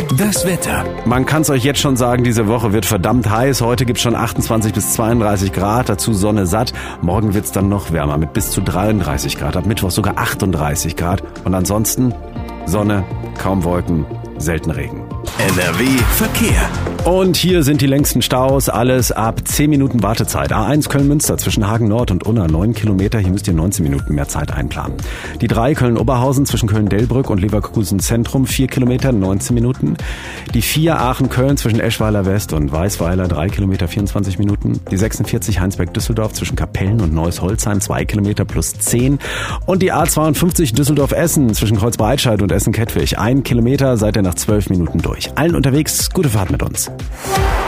Das Wetter. Man kann es euch jetzt schon sagen, diese Woche wird verdammt heiß. Heute gibt es schon 28 bis 32 Grad, dazu Sonne satt. Morgen wird es dann noch wärmer mit bis zu 33 Grad, ab Mittwoch sogar 38 Grad. Und ansonsten Sonne, kaum Wolken, selten Regen. NRW Verkehr. Und hier sind die längsten Staus, alles ab 10 Minuten Wartezeit. A1 Köln-Münster zwischen Hagen Nord und Unna 9 Kilometer, hier müsst ihr 19 Minuten mehr Zeit einplanen. Die 3 Köln-Oberhausen zwischen Köln-Delbrück und Leverkusen Zentrum 4 Kilometer, 19 Minuten. Die 4 Aachen-Köln zwischen Eschweiler West und Weißweiler 3 Kilometer, 24 Minuten. Die 46 Heinsberg-Düsseldorf zwischen Kapellen und Neuss-Holzheim 2 Kilometer plus 10. Und die A52 Düsseldorf-Essen zwischen Kreuzbreitscheid und Essen-Kettwig 1 Kilometer, seid ihr nach 12 Minuten durch. Allen unterwegs, gute Fahrt mit uns.